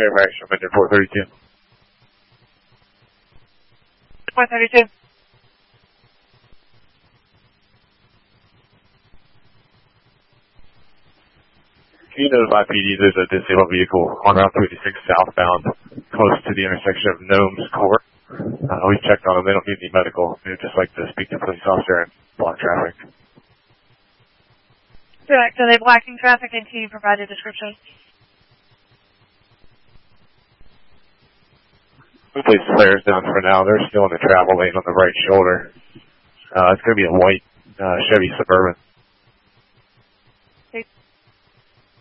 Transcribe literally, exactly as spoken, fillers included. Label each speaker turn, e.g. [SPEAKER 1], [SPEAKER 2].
[SPEAKER 1] Fairfax, I'm in four thirty-two.
[SPEAKER 2] four thirty-two.
[SPEAKER 1] Can you notify P D there's a disabled vehicle on Route two eighty-six southbound, close to the intersection of Gnomes Court? Uh, we've checked on them. They don't need any medical. They'd just like to speak to the police officer and block traffic.
[SPEAKER 2] Correct. So they're blocking traffic, and can you provide a description?
[SPEAKER 1] The police flares down for now. They're still in the travel lane on the right shoulder. Uh, it's going to be a white uh, Chevy Suburban.